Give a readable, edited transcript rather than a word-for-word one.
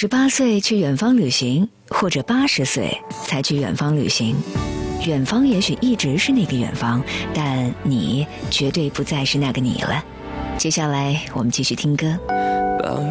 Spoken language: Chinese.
18岁去远方旅行，或者80岁才去远方旅行。远方也许一直是那个远方，但你绝对不再是那个你了。接下来我们继续听歌。